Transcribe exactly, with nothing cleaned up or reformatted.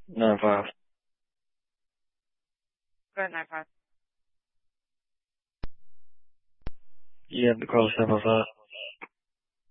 Nine five. Go ahead, nine five. You have to call seven five.